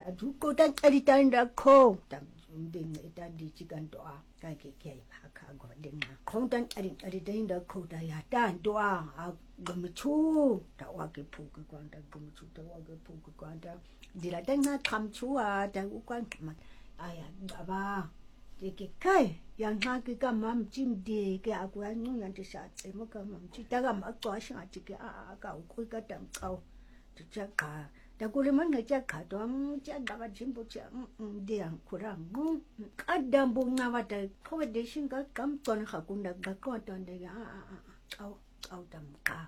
du ko dan editan da ko tam ding ita di chikan doa kai ke ka go ding na ko dan editan da ko da ya dan doa gumchu da wa ke pu ke kwan da gumchu da wa ke pu ke kwan da di la dan na kam chu da u kwan ma aya ba ke kai yang ha ke ka mam chim de ke aku anu yang de sa te mo ka mam chi ta ga ma ko sha chi ke ka ku ka tam kau tu cha ka da ku le man ga cha ka to cha da ba chim bo cha de ang ku ra ngu ka da bo na wa da ko de shin ka kam ton ha kun da ga ko ton de ga kau tam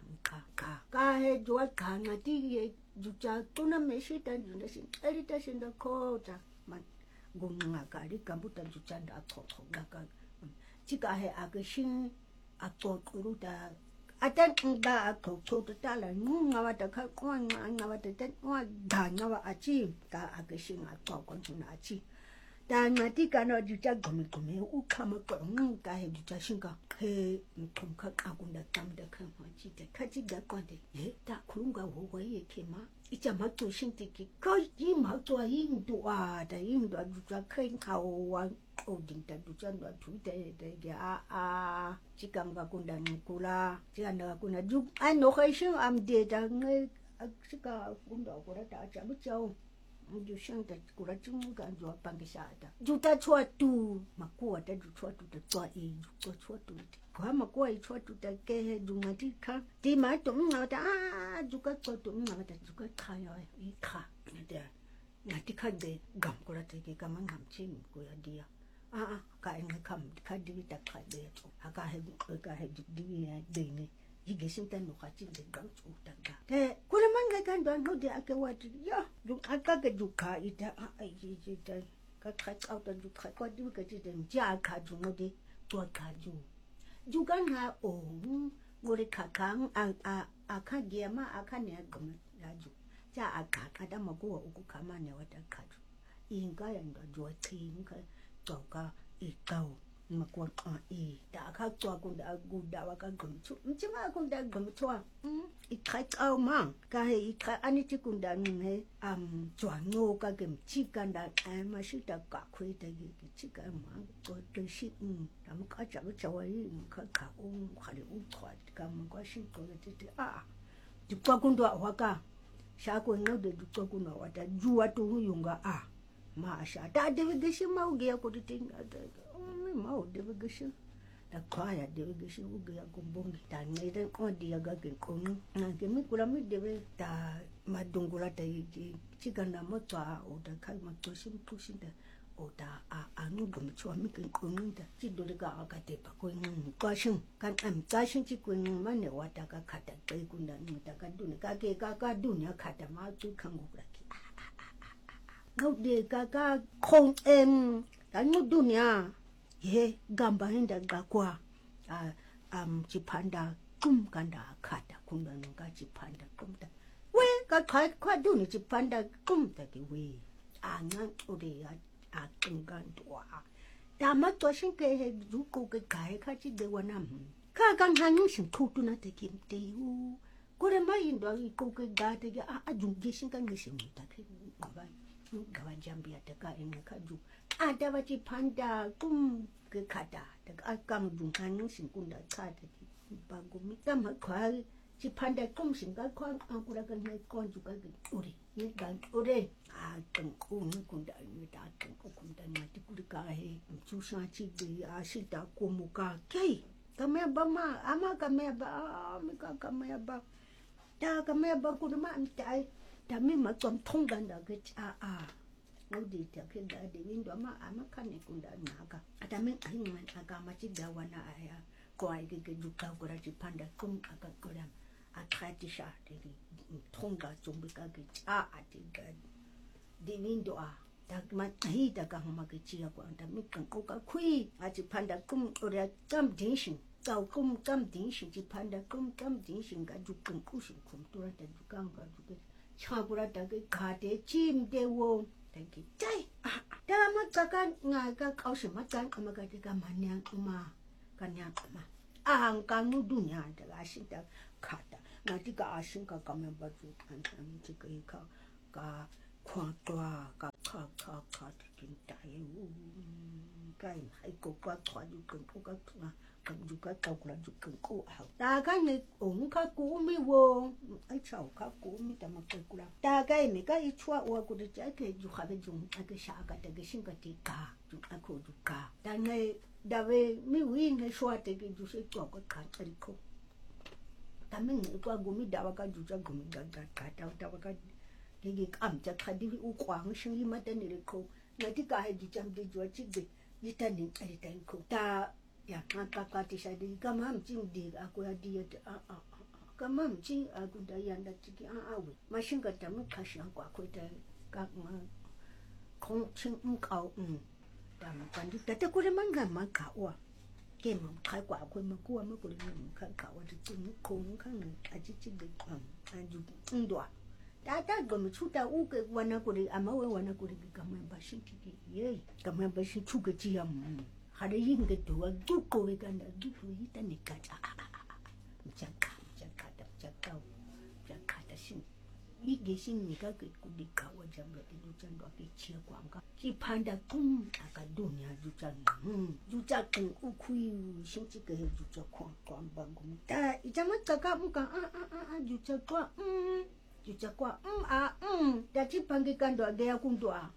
ka he jo ka na ti ye ju cha tu na me shi ta ju na shin ari ta shin da ko ta man gunga kari kambuta juchanda atoko gaga chika he agashin atoko da atan nga atoko tala nunga wata ka nga wata tan wa danya wa achi ta agashin atoko tuna achi da ngati kana jucha gumi u kama ko nga he jucha shinga he mtumka akunda tamda kama chi ta kachi ga kwande ye ta kurunga wo ye kema icha mato shintiki ko yi mato yin duwa da yin da duka kai kawo odin da duka da tuta da ga cikam ga kunda kula cikan da kuna duk ai no kai shin am de da ngai cika kunda kura ta cha bu chau ju shin da kura chung ga jo pangisha da juta chua tu makua da ju chua tu da chua e ju chua tu kwa makua i chua tu da ke du ngati ka di ma tu nga da juga ko tu nga da juga ka ya i ka da ngati ka de gam ko ra te ke ka man gam chin ko ya dia ka en kam ka di ta ka de to ka he di ya de ne i ge sin tan no ka chin de gam chu ta ga te ko le man ga kan do no de ake wa ya ju aka ga ju ka i ta ai ji ta ka ka au ta ju ka ko di ka ji de ja ka ju no de to ka ju juga nga ngore kakang aka giama aka ne gama laju ja aka kada mago uku kama ne wata kaju inga yanda jo tinga toka ikau makwa da aka to kunda guda waka gumchu mchima kunda gumchu ikai au mang ka he ikai aniti kunda ne chwa no ka gumchi kanda mashita ka kwita gi chika mang to to shi da muka cha ba chawai ka khali khwa ka mangwa shi ko tete dukwa kunda waka shako no de dukwa kunda wata juwa to yunga ma sha da de gishi mau ge ko tete mau de gishi da kwaya de gishi uga ya gombongi ta ne de ko dia ga ge ko na ke mi kula mi de ta madungula ta yi chiganda motwa o da kai ma to sim tu sin da o da anu gum chwa mi ke ko ni da chi do ga ga te pa ko ni ko shin kan am ta shin chi ko ni ma ne wa ta ka khata pe ku na ni ta ka du ni ka ke ka du ni khata ma tu khang go la ki ngau de ka khong em ta nu du nya ye gamba hinda gakwa chipanda kum kanda khata kunda nga chipanda kumda we ka kwa du ni chipanda kumda ki we nga ode ya kungandwa da ma to shin ke he du ko ke kai ka chi de wana ka kan hanyu shin ko tu na te kim te u ko re mai ndo ko ke ga te ga jung ge shin kan ge shin ta ke ga jambia te ka en ka du ada baci panda kum ke kada da kam dungan sing kunda kada bagumi tam khwa ci panda kum sing ka khwa aku ra kan kon juga ke ore ye gan ore tang ku ni kunda ni ta tang ku kunda ni ti ku ka he chu sa chi de sita ko muka kai kame ba ma ama kame ba mi ka kame ba ta kame ba ku ma antai ta mi ma tom thong dan da ke ngudi ta ke da de windo ma ama kane kunda naga ata men ahin man aga ma ci da wana aya ko ai ke duka ko ra ci panda kum aga ko ra a khati sha de thonga chumbi ka ke ati ga de windo da ma hi da ka ma ke ci ko anta mi kan ko ka khui a ci panda kum ko ra kam din shin tao kum kam din shin ci panda kum kam din shin ga du kan ku shin kum to ra da du kan ga du ke cha ko ra da ke kha de chim de wo thank you dai da ma ka nga ka kau shi ma kan ma ka ka ma nya ma kan nya ma ang kan nu du nya da ga shi da ka da na ti ka shin ka ka me ba ju kan ci ka 看大甲卡就大有，该还个个拖就更个啊，更就个照顾了就更够好。大概你我较古咪喎，哎操较古咪但嘛更古啦。大概你个一出我估计这个就还会种那个啥个那个性格的嘎，就那个就嘎。但係但係咪會你說的個就是做個卡這裡口。但係你個古咪大話個就做古咪個大話個。cái cảm giác khai đi u quảng sinh đi mất đến để cô ngày thì cả hai đi chăm đi cho chị đi ta đi cô ta ya ngaka thì sai đi cảm ham chinh đi aku đi cảm ham chinh aku đã yan đã chị we mà sinh cái tấm khai sáng quả khôi ta các mà không chinh cầu ta mà còn đi ta cô làm mà khảo à cái mà khai quả khôi mà cô mà cô làm khai khảo thì cũng không khai nữa chị đi anh dùng đọa Tata gome chuta uke wana kuri amawe wana kuri kama bashi kiki ye kama bashi chuka chia hada yinga tuwa duko weganda duko yita nikata mchaka shin ige shin nikaka kudika wajamba iduchando akichia kwanga kipanda aka dunia jucha ukui shinchike jucha kwamba ngumi ta ijamata kamuka jucha kwa Juchakwa dachipange kando agea kundwa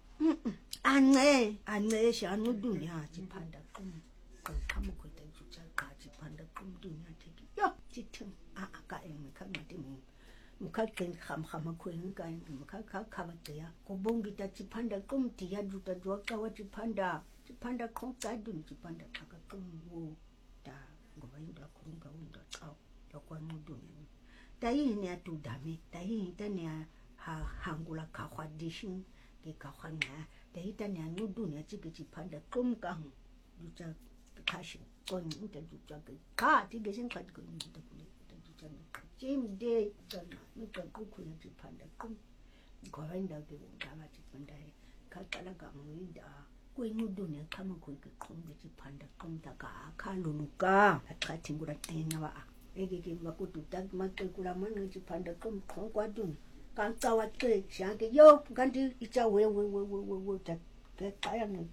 ane shanu dunia chipanda kama kweta juchaka chipanda dunia teki yo chitum ka eme kama timu mukaken khama kwen kan mukakha ya kobongi tachipanda tiya juta jwaka wa chipanda khonka dun chipanda kaka wo ta ngobainda kurunga winda chao yakwa dunia tayi ni atu dami tayi tani hangula kahwadishin ke kahwana tayi tani nudu ni chike chipanda kumkang jucha kashi kon inta jucha ka tige sin ka ko inta kule jucha jim de kana nika kuku ni chipanda kum goenda ke ngama chipanda ka kala ka muinda ko nudu ni kama ko ke kombe chipanda kum ta ka luluka akatingura tena wa ege makutu tag makke kulamana chipanda kum khongwa dun kan kawa ke shange yo ganti icha we ta ke kaya ni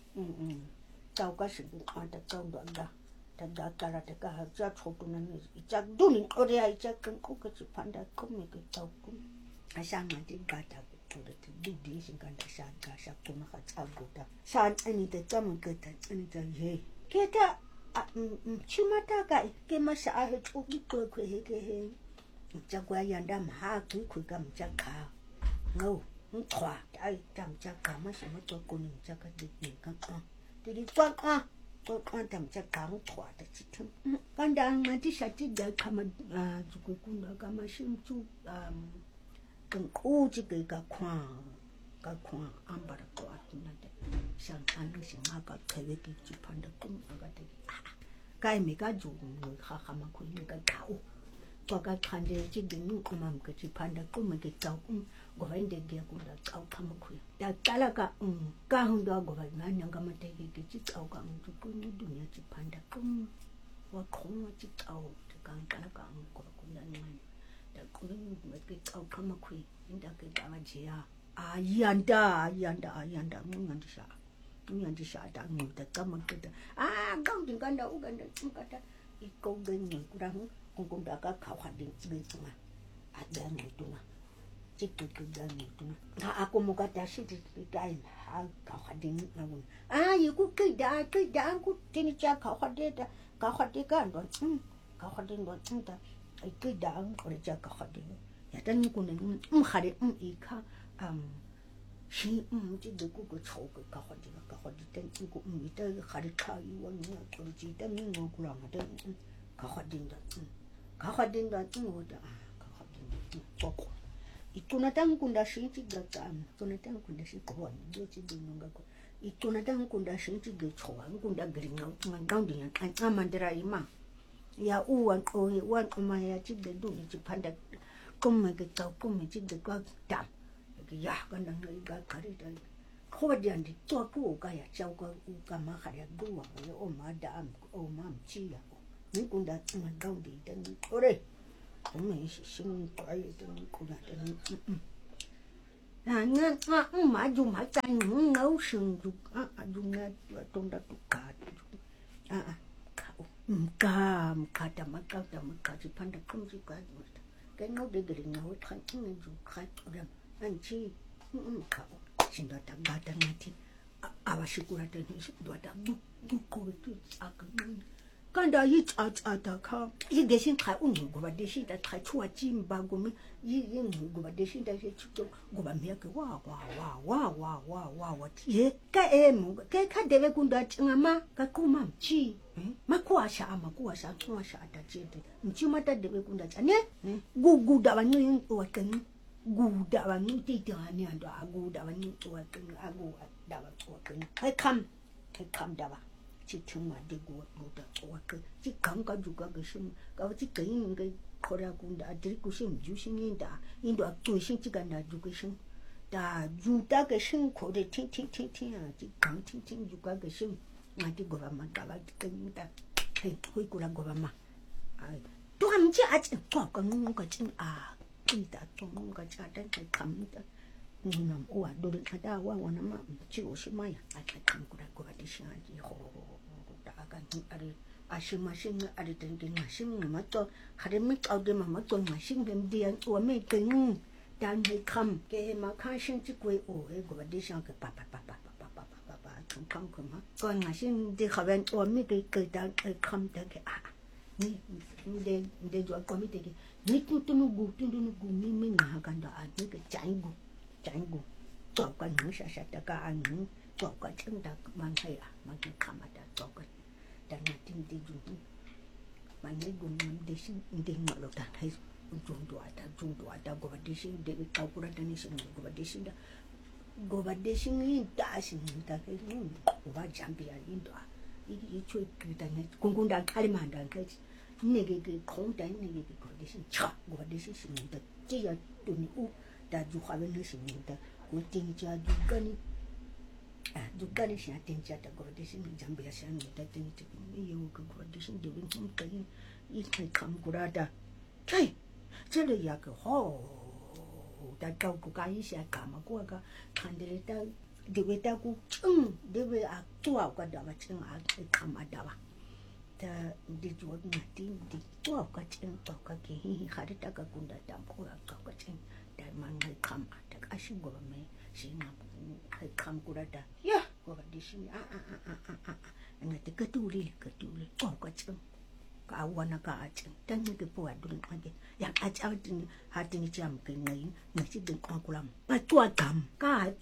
tau ka shi anta tau da kala te ka ja choku na ni icha dun ore ya icha kan ko ke chipanda kum ke tau kum asanga ti gata ko te di sin kan da sha ka sha kuma ka tsago ta san ani te tsamu ke ta ani ta ye ke ta chimata ka ke masa a hetu ko he chagwa yanda ma ki ku kam chaka no nkwa ai tam chaka ma shi to ko ni chaka de ka ti kwa to tam chaka nkwa ta chitum kanda ngati shati da kama ku kuna kama shimchu kan ko ji ka kwa ambara ko atuna de shan an shi ma ka kai ki chipanda kum aga de kai me ka ju kha ma ko ni ka tao to ka khande ji de nu ko mam ka chipanda kum ke tao go vende ge ko da tao kama ko da kala ka hun da go va na nyanga ma te ke chi tao ka mu ko ni dunia chipanda kum wa khong chi tao ka kala ka ko na ni da ko ni ma ke tao kama ko inda ke da ma ji ya ayanda ngandi sha da ngunda kama kita kau tingkanda uganda kata iko gani kurang kungunda ka khawadi ngituma ada ngituma citu gani ngituma aku muka tashi dai khawadi ngamun yiku kida aku tini cha khawadi kan don khawadi don ta kida ko cha khawadi ya tan kunen khare ika shi ji de ku ko chou ke ka hodi ten ku ita khari kha yu wa ni ko ji ta ni ngo ku la ma de ka hodin da ngo da ka hodin ko ituna tang kunda shi ji ga ta tuna tang kunda shi ko ni de ji de ngo ko ituna tang kunda shi ji ge chou an kunda gri ngo ngang di an amandra ima ya u wan o wan ma ya ji de du ni ji panda kum ge ta kum ji de ka ta ya kan dang ga kari da ko dian di to ku ga ya chao ga u ga ma kha ya du wa ya o ma da o ma chi ya ni kun da ma dang di dan ore ko me shi shin ko ai da ku da mà dùng mà canh nấu sừng dùng dùng trong đó tụ cá cá chỉ pan đặc không chỉ cá cái nấu để nấu thành những dùng khai làm anh chi khảo xin đó tặng ba tặng nanti awa syukur ada ni dua dah buku itu akan kan dah yi ada ka yi desin khai ungu go ba desin da khai chua jim ba go mi yi go ba desin da je chu go ba mi ke wa ye ka em ka deve kunda ngama ka kuma mchi makuasha da je mchi mata deve kunda ne gugu da ba ni wa kan guda ba ni ti ta ni ando guda ba ni wa kan agu da ba wa kan hai kam da ba chỉ thương mà đi qua da wa kan chỉ kam ka juga ga shin ka chỉ kai ni ga khora kun da dir ku shin ju shin yin da yin do tu shin chỉ ga na ju ga shin da ju da ga shin ko de tin à chỉ kam tin ju ga shin ma di go ba ma da ba kan da kai hui ku la go ba ma ai to am chỉ a chỉ ko ka ngu ka chin a kita tunggu kaca dan kamu tak nam uat dulu ada awan nama ciu semaya ada kamu kuda di sana di ho tak akan ada asing ada tentang asing macam hari mik ada mama tuan asing dan dia uami teng dan kam ke makan sing cikui kuda di sana ke papa kam kemah tuan asing di kawan uami ke dan kam dan ke ni de jual kami tegi ni tu nugu mi ngahakan da ni ke canggu to kan ni sa ta ka an to ka cheng da man hai man ke kamada to ka dan tin di ju man ni gun nam de sin de ngalo ta hai jung do ada go de sin de ka pura da ni sin go de sin ni da sin ta ke ni ba jambia ni do i chui kita ni kung dan kalimantan ke ni ke kong dan ni ke ko de sin cha go de sin da ji ya tu ni u da ju ha ni sin da ko tin cha ju kan ni sha tin cha da go de sin jambia sha ni da tin ti ni yo ko de sin de win kum ka i kai kam gura da kai 这里呀个好，但照顾家一些干嘛过个，看的到这位到顾称，这位啊多个的吧称啊看嘛的吧，的的做那的多个称多个给，还得那个工的当过多个称，但蛮会看嘛，这个是我们是那会看过来的呀，我的是那这个独立多个称。awana ka aching tan ni ke po adun age yang acha hati ni jam ke ngai ni chi den kwa kulam ma tua gam ka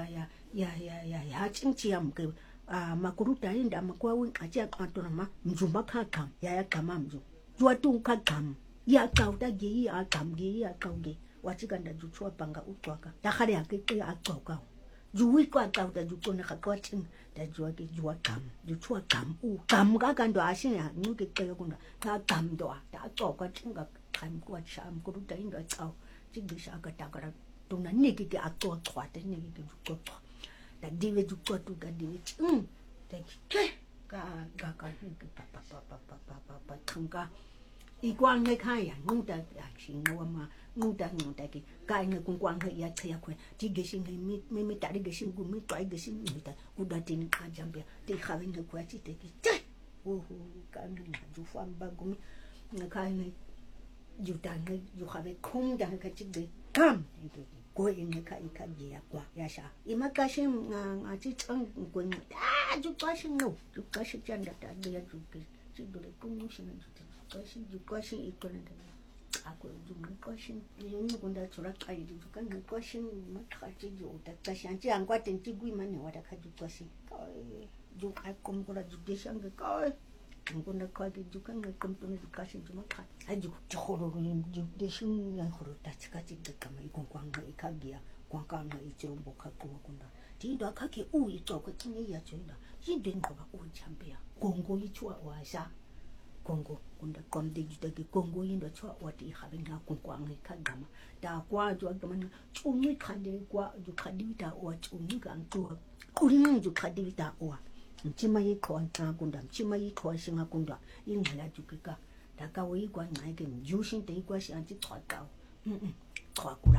ya ching chiam ke makuru ta inda makwa win acha atona ma mjumba ka gam ya kama mju jua tu ka gam ya kauda ge ya gam ge ya kauge wachiganda juchwa panga utwaka ta khare akeke akauka juwi kwa kauda jukona ka ching da jua ke jua gam juchwa gam u gam ka kan do asin ya nu ke ke kunda ta gam do ta to ka ching ka kan kwa cham ko ta inda chao chi bi sha ka ta ka to na ni ke akto twa te ni ke jukwa da diwe jukwa tu ka diwe da ke ka ni ke pa thanga i quang ngay khai ngu ta chỉ ngu mà ngu ta cái cái người cũng quang hay ya thấy quên chỉ cái sinh hay mi ta đi cái sinh cũng mi toại cái sinh mi ta cũng đã tin khai jam bia thì khai người quay chỉ cái chết cái người du phàm ba cũng người khai người du ta người du khai không đã cái chỉ cái cam quay người khai gì quá ya sa ima cái sinh chỉ chăng quên du cái sinh nô du cái sinh chân đã dia du cái chỉ được cũng sinh question ikon da ako jumla question yin ko da tsura kai du kan question ma ka ji yo da ta shan ji an kwa tin ji gui man ne wa da ka ju question ju ka kom ko da ju de shang ka ko da ka ju kan kom to ne ka shin ju ma ka ju choro ju de shin ya horo da ka ji da ka mai ko kwang mai kagia kwang ka mai ji bo ka ko da ti da ka ke u yi to ko tin ya ju da yin den ko ba u champion kongo yi chua wa sha Congo kunda komde juta ke Congo yindo chwa wati habe na kunkwa ngi kagama da kwa jo agama chumi khande kwa ju khadita wa chumi kan to kurin ju khadita wa mchima yi ko anta kunda mchima yi ko shinga kunda ingala ju kika da ka wi kwa ngai ke jushin te kwa shi anti thwa ka thwa kula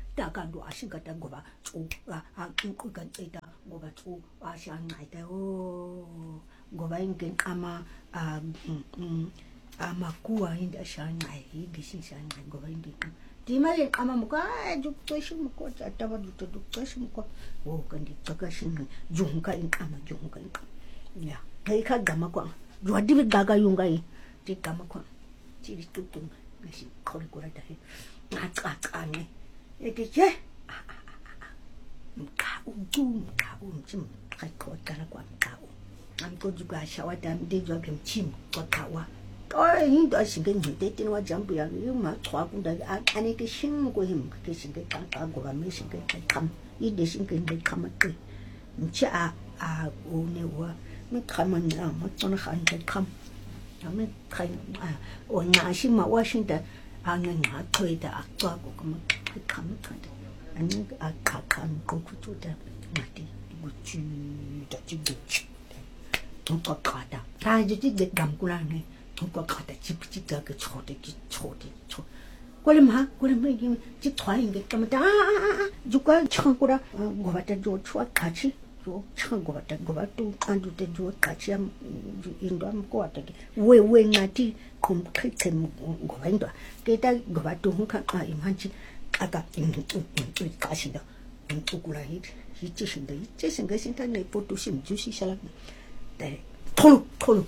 takandu ashingata ngoba chu akuqikanteta ngoba chu ashanqaita ngoba ingenqama amakuwa into ashanqai ngishishanqai ngoba indiqa dimali qama muka ukucisha umkhoja ataba ukucisha umkhoja kanti cakashinqi junka inqama ya ngayikha gama kwa jwadibi gaga yunga yi digama kwa tiri tutu ngasi kholi kurata he ngacacane ekeje mchim khakhoqala kwa mqawo amkojuka shawata mdejwa kemchim kwaqhawa into ashinge ngidetini wa jambu ya yuma chwakunda aneke shingo him ke shinge qanqa ngoba mishinge qam ide shinge ngeqhama qe mcha unewa miqhama nqa macona khanje qham ame khain ongashi ma washinda angenqa qhweda aqwako kuma qhama qhanda ani aqhaqham qokututa ngati kujuda jibuchi uqaqada kanje jigamkulane uqaqada jibuchiga ke chode kolema yimi jithwainge kamata juka changura ngobata jo chwa qachi jo changobata ngobatu qandu te jo qachi am indo am kwata ke we ngati khomqhiche ngoba indo keta ngobatu hunka qa imanchi aka qashinda ngukula hitishinda hitishinga sinta ne poto simjusi shala te tholu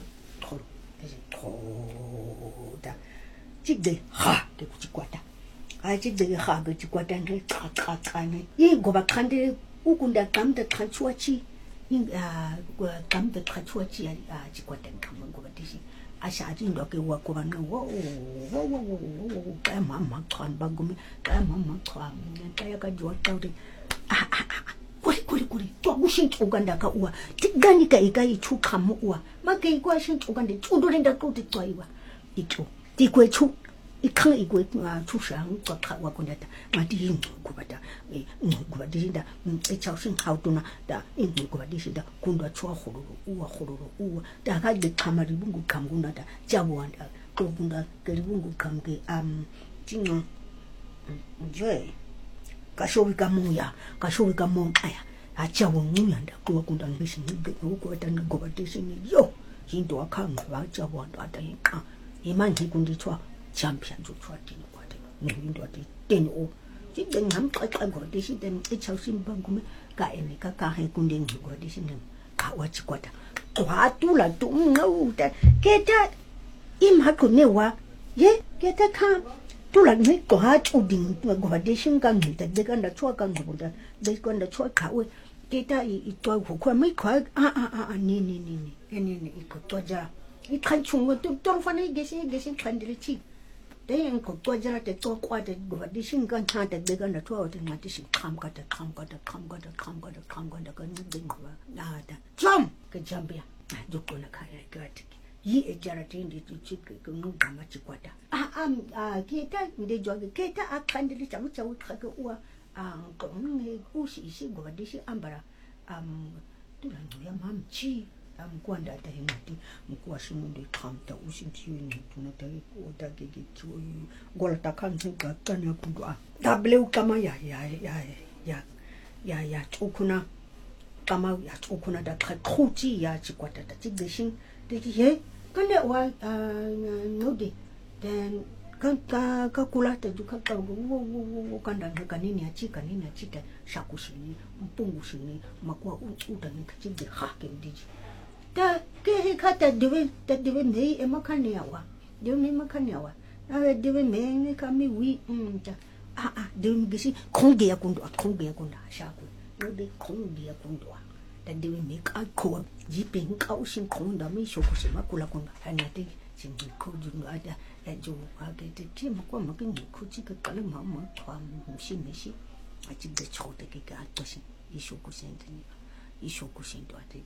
da jigde ha ke kuchikwata ajigde ha ke chikwata nge qaqane ingoba khande ukunda qamda qhachuachi qamda qhachuachi chikwata ngama ngoba dishi ashaji ndo ke wakuba no ka mama qhan bagumi ka mama qhan ngaya ka jwa qawde kuri to bushin uganda ka uwa tigani ka ikai chu khamu uwa make ikwa shin uganda tundule nda quti tswaiwa itu tikwe chu ikha ikwe chu shang qha wa kundata ngati ingqukubata ngqukubata dinda echawshin khawtuna da ingqukubata dinda kundwa chwa khululu uwa da ka diqhama ribungu khamguna da jabwanda qobunda keribungu khamke tingo nje kashowi kamuya aya achawo nguyanda kuwa kunda ngishi ngokwata ngobatishini yo into akhanga bachawo atayika imanje kundithwa champion uthwa dini kwade ngindo ati 10 o jide ngamxaxa ngotishi dem echawsimba ngume ka emeka ka he kunde ngotishi nem ka wachikwata kwatula tumngauta keta imhakunewa ye keta kha tula ngi ko ha uding ngoba deshin ka ngita dekanda chwa ka ngobuda dekanda chwa khawe keta itwa khwa mai khwa ni ikotwaja ikhanchungo tongfana igesi khandile chi den ko twajara te tokwade ngoba deshin ka nthanda dekanda chwa te ngati shi khamkata ka ngide ngoba nada jam ke jambia jokona khaya ikati yi ejara tindi chichi ngugama chikwata keta ndejoge keta akhandile chamuchawu khake uwa nge ushi ngoba dishi ambara tula ngoya mamchi kwanda ta himati mkuwa shimunde khamta ushintiyini tunata oda gegetiwo ngola takhanze gaqana kundwa dable ukama ya tukuna kama ya tukuna da khuti ya chikwata ta tigdeshin he kande wa ngode then ka kulata duka ka wo kanda kanini achika shakushini mpungushini makwa uta nikachide hake ndiji ta ke khata debe nei emakani yawa na debe me kami wi ta debe gisi konge ya kundwa shaku ngode konge ya kundwa ta debe me ka ko jipe nka ushin konda me shokushi makula kunda anati jingi koju ada ejo age te tim ko makin kuchi ka kala mama twa mshi achide chote ke ka toshi ishokushi ndo ate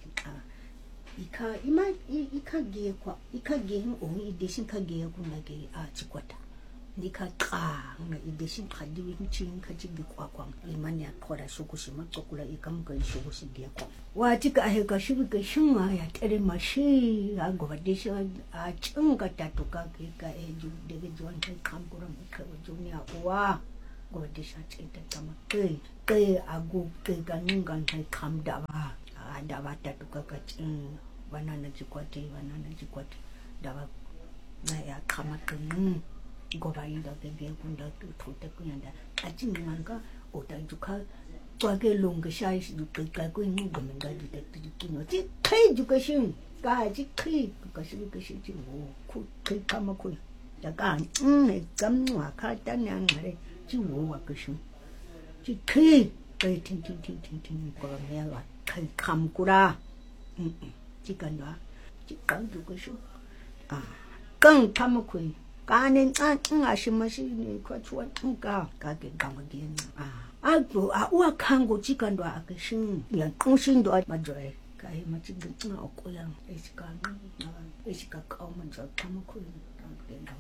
ikage o ideshin kage kuna ge chikwata nika na ideshin khadiwi nchin khajibi kwa imani akhora shokushi matsokula ikamka shokushi dia kwa wati ka he ka shibi ka shinga ya tere mashi agoba desha a chinga tatuka ke ka eju dege jwan kai kamkura mukha junia wa gọi đi sang chơi ta cam cây agu cây gan hay kham dawa dawa ta tu ka banana chikwati dawa na ya kham go ba yin da ke kun da tu thu ta kun da a chin man ka o ta ju kha qua cái lùng cái sai cái ngu của mình cái gì đấy cái nó chỉ thấy ju cái gì cái chỉ thấy cái gì chỉ ngủ khu thấy cam mà khu đã cả này cắm hoa khai ta nhang này chỉ ngủ vào cái gì chỉ thấy cái thình của mẹ rồi thấy cam của ra chỉ cần đó chỉ cần ju cái gì cần cam mà khu cái này mà gì có chuyện cái cái cam cái 아고 우악한 거 지간도 아그신 야 통신도 맞아요. 가이 맞지 그 없고요. 에시가 가오면 저 타먹고